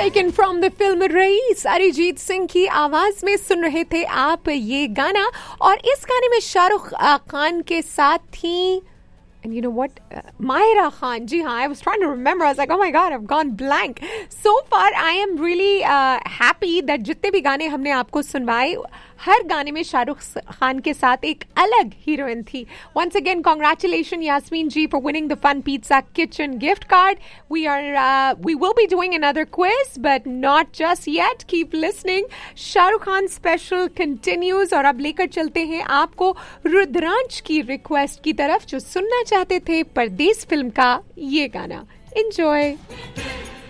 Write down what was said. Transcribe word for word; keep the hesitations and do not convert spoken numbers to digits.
Taken from the film rice, Arijit Singh की आवाज में सुन रहे थे आप ये गाना। और इस गाने में शाहरुख खान के साथ थी, and you know what, uh, Mahira Khan. जी हाँ, I was trying to remember. I was like, oh my God, I've gone blank. So far, I am really uh, happy that जितने भी गाने हमने आपको सुनवाए, हर गाने में शाहरुख खान के साथ एक अलग हीरोइन थी. Once again, congratulations, Yasmin ji, for winning the Fun Pizza Kitchen gift card. We are, uh, we will be doing another quiz, but not just yet. Keep listening. Shahrukh Khan special continues. और अब लेकर चलते हैं आपको रुद्रांश की request की तरफ, जो सुनना चाहते थे परदेस फिल्म का ये गाना. Enjoy.